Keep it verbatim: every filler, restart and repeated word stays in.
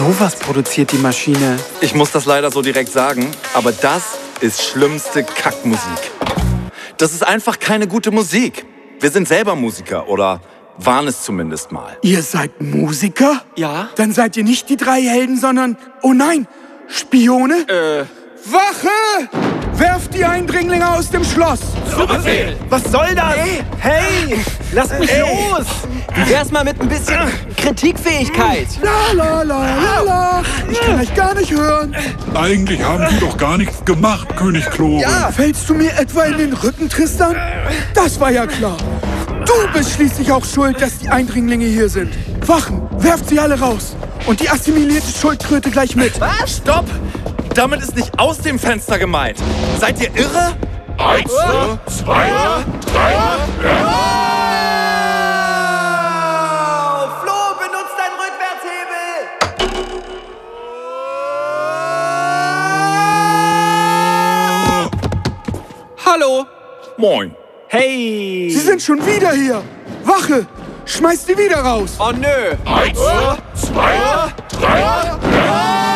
Sowas produziert die Maschine. Ich muss das leider so direkt sagen, aber das ist schlimmste Kackmusik. Das ist einfach keine gute Musik. Wir sind selber Musiker oder waren es zumindest mal. Ihr seid Musiker? Ja? Dann seid ihr nicht die drei Helden, sondern, oh nein, Spione? Äh... Wache! Werft die Eindringlinge aus dem Schloss! Zu Befehl! Was soll das? Ey, hey! Lasst mich Ey. los! Wie wär's mal mit ein bisschen Kritikfähigkeit? La la la la la! Ich kann euch gar nicht hören! Eigentlich haben die doch gar nichts gemacht, König Klore. Ja. Fällst du mir etwa in den Rücken, Tristan? Das war ja klar. Du bist schließlich auch schuld, dass die Eindringlinge hier sind. Wachen, werft sie alle raus. Und die assimilierte Schuldkröte gleich mit. Was? Stopp! Damit ist nicht aus dem Fenster gemeint. Seid ihr irre? Eins, zwei, drei. Oh, Flo, benutzt deinen Rückwärtshebel! Hallo. Moin. Hey. Sie sind schon wieder hier. Wache, schmeißt sie wieder raus. Oh nö! Eins, zwei, drei.